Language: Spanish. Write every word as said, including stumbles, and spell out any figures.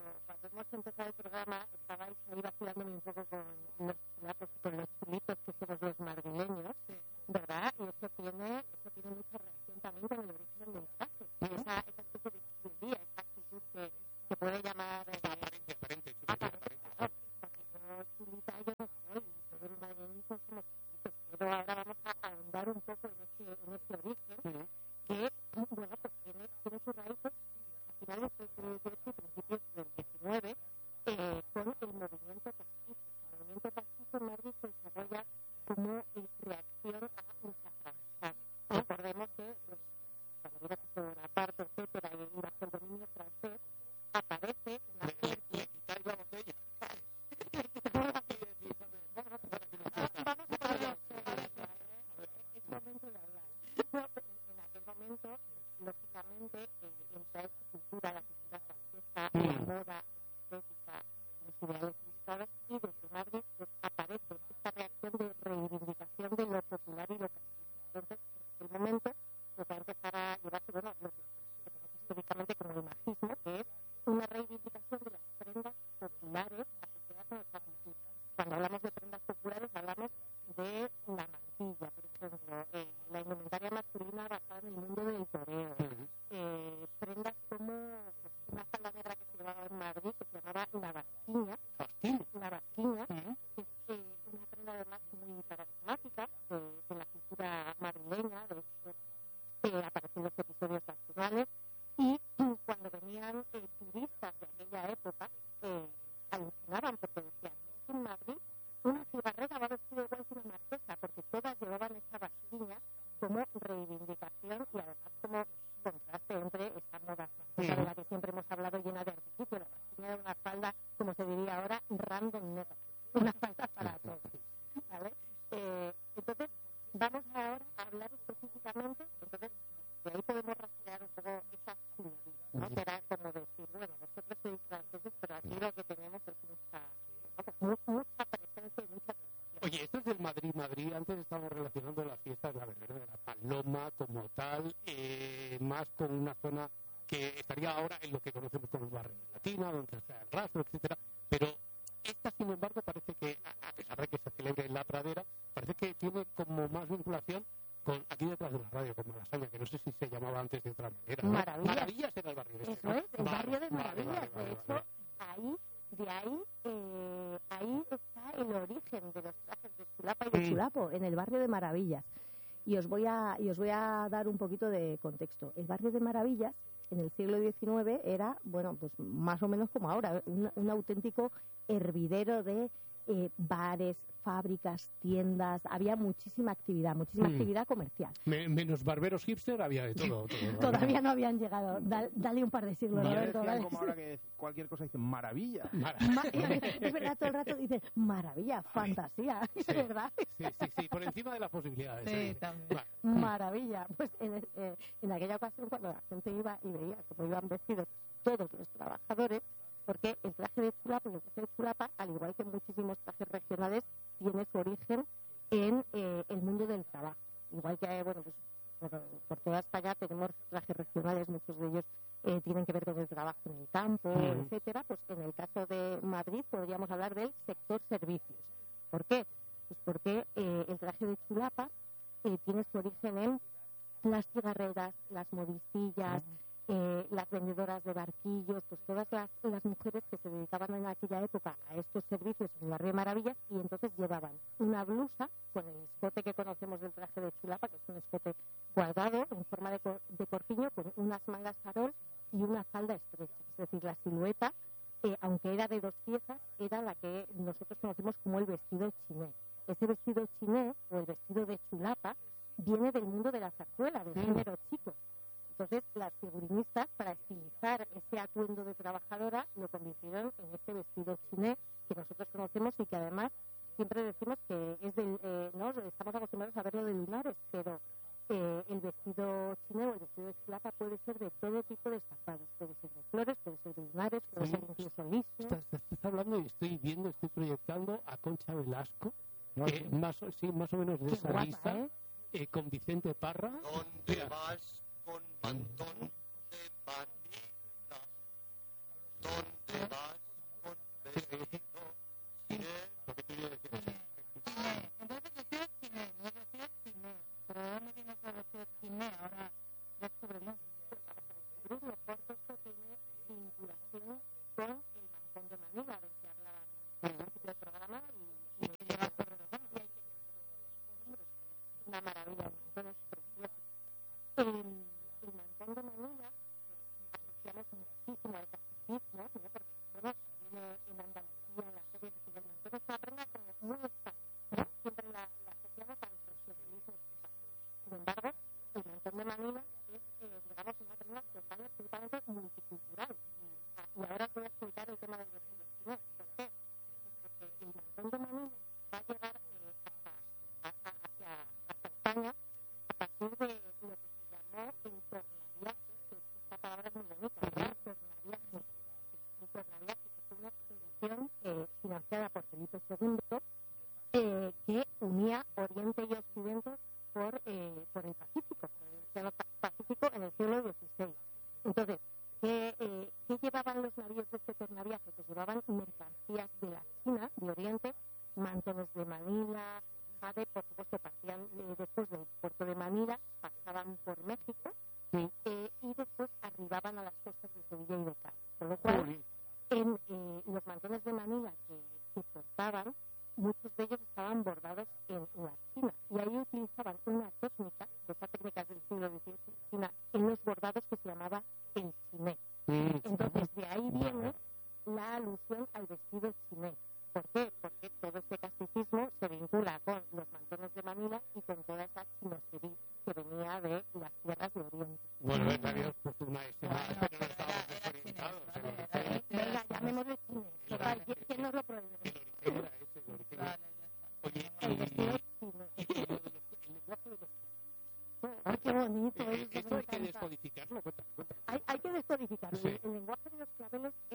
cuando hemos empezado el programa, estabais ahí vacilándome un poco con los, con los chulitos que somos los madrileños, ¿verdad? Y eso tiene, eso tiene mucha relación también con el origen del traje. Y esa, esa especie de chulería, esa actitud que, que puede llamar... Eh, aparente, aparente, chulería, aparente. Claro, porque yo chulita yo no soy, todos los madrileños somos chulitos. Pero ahora vamos a ahondar un poco en ese, en ese origen, uh-huh. que, bueno, pues tiene, tiene sus raíces a finales del dieciocho y principios del diecinueve, eh, con el movimiento taxista. El movimiento taxista en Madrid se desarrolla como eh, reacción a los afrancesados. Recordemos que, pues, cuando viene por aparte, etcétera, y bajo el dominio francés, aparece una le, le, le quitáis la botella. Es momento de hablar. En aquel momento, lógicamente, eh, entra esta cultura, la cultura francesa, la moda, la estética, los ideales cristianos, y desde Madrid pues, aparece esta reacción de reivindicación de lo popular y lo católico. Entonces, en aquel momento, pues va a empezar a llevarse, bueno, lo que se conoce históricamente como el marxismo, que es una reivindicación de las prendas populares asociadas a nuestra cultura. Cuando hablamos de prendas populares, hablamos de la mantilla, por ejemplo, eh, la indumentaria masculina basada en el mundo del toreo, uh-huh. eh, prendas como pues, una falda negra que se llevaba en Madrid, que se llamaba la basquiña, la basquiña, uh-huh. que es eh, una prenda además muy paradigmática de, de la cultura madrileña, de hecho eh, aparecen los episodios nacionales, y cuando venían eh, turistas de aquella época, eh, alucinaban porque decían, en Madrid una cigarrera va vestida igual que una marquesa, porque todas llevaban esa basquiña como reivindicación y además como contraste entre esa moda francesa de la que siempre hemos hablado llena de artificio. La basquiña era una falda, como se diría ahora, random negra, una falda para todos, ¿vale? Eh, entonces, vamos ahora a hablar específicamente, entonces, de ahí podemos rastrear un poco esa chulería, ¿no? Que era como decir, bueno, vosotros sois franceses, pero aquí lo que tenemos es mucha, ¿no? mucha presencia y mucha tradición. Oye, esto es del Madrid-Madrid. Antes estábamos relacionando las fiestas de la Verbena de la Paloma como tal, eh, más con una zona que estaría ahora en lo que conocemos como el barrio de Latina, donde está el rastro, etcétera. Pero esta, sin embargo, parece que, a pesar de que se celebre en la Pradera, parece que tiene como más vinculación con aquí detrás de la radio, como Malasaña, que no sé si se llamaba antes de otra manera, ¿no? Maravillas. Maravillas era el barrio de este, Eso ¿no? es, el vale, barrio de vale, Maravillas. vale, vale, de hecho, vale, vale. ahí, de ahí, eh, ahí está el origen de los trajes de Chulapa y de Sí. Chulapo, en el barrio de Maravillas. Y os voy a, y os voy a dar un poquito de contexto. El barrio de Maravillas, en el siglo diecinueve, era, bueno, pues más o menos como ahora, un, un auténtico hervidero de eh, bares, fábricas, tiendas, había muchísima actividad, muchísima mm. actividad comercial. Me, menos barberos hipster había de todo. todo Todavía no habían llegado. Da, dale un par de siglos, Roberto. Vale. Como ahora que cualquier cosa dice maravilla. Ma- es verdad, todo el rato dices maravilla, fantasía, sí, ¿verdad? Sí, sí, sí, por encima de las posibilidades. Sí, ¿eh? también. Vale. Maravilla. Pues en, eh, en aquella ocasión, cuando la gente iba y veía cómo iban vestidos todos los trabajadores, porque el traje de Chulapa, el traje de Chulapa, al igual que muchísimos trajes regionales, tiene su origen en eh, el mundo del trabajo. Igual que, bueno, pues por, por toda España tenemos trajes regionales, muchos de ellos eh, tienen que ver con el trabajo en el campo, mm. etcétera. Pues en el caso de Madrid podríamos hablar del sector servicios. ¿Por qué? Pues porque eh, el traje de Chulapa eh, tiene su origen en las cigarreras, las modistillas, mm. Eh, las vendedoras de barquillos, pues todas las, las mujeres que se dedicaban en aquella época a estos servicios en el barrio de Maravillas, y entonces llevaban una blusa con el escote que conocemos del traje de Chulapa, que es un escote cuadrado en forma de, cor, de corpiño, con unas mangas farol y una falda estrecha. Es decir, la silueta, eh, aunque era de dos piezas, era la que nosotros conocemos como el vestido chiné. Ese vestido chiné, o el vestido de Chulapa, viene del mundo de la zarzuela, del género chico. Entonces, las figurinistas, para estilizar ese atuendo de trabajadora, lo convirtieron en este vestido chiné que nosotros conocemos y que además siempre decimos que es del, eh, no, estamos acostumbrados a verlo de lunares, pero eh, el vestido chiné o el vestido de Chulapa puede ser de todo tipo de estampados, puede ser de flores, puede ser de lunares, puede sí, ser incluso liso. Estás, estás hablando y estoy viendo, estoy proyectando a Concha Velasco, no, que sí. Más, sí, más o menos de Qué esa guapa, lista, ¿eh? Eh, con Vicente Parra. ¿Dónde vas con mantón de manila? ¿Dónde vas? del vestido chino. ¿Por qué? Pues porque el mantón de Manila va a llegar eh, hasta, hasta, hacia, hasta España a partir de lo que se llamó el tornaviaje, que esta palabra es muy bonita, ¿verdad? Tornaviaje. El tornaviaje, que fue una expedición eh, financiada por Felipe segundo, eh, que unía Oriente y Occidente por, eh, por el Pacífico, por el Océano Pacífico en el siglo dieciséis. Entonces, ¿qué, eh, ¿qué llevaban los navíos de este tornaviaje? Pues llevaban mercancías de la China, de Oriente, mantones de Manila, jade, por supuesto, partían eh, después del puerto de Manila, pasaban por México sí. eh, y después arribaban a las costas de Sevilla y de Cádiz. Con lo cual, en eh, los mantones de Manila que, que portaban, muchos de ellos estaban bordados en la China y ahí utilizaban una técnica, de esa técnica del siglo dieciocho China, en los bordados que se llamaba el chiné. Entonces, de ahí viene la alusión al vestido chiné. ¿Por qué? Porque todo este casticismo se vincula con los mantones de Manila y con toda esa chinosería que venía de las tierras de Oriente. Bueno, es había fortuna estimada, pero no estábamos desorientados. Venga, llamémosle chiné. Total, ¿quién nos lo prohíbe? El origen era ese, el origen era. Oye, el vestido chino. El lenguaje de los... ¡Ay, qué bonito! Eh, esto hay que descodificarlo, cuéntame, cuéntame. Hay, hay que descodificarlo. Sí. El lenguaje de los claveles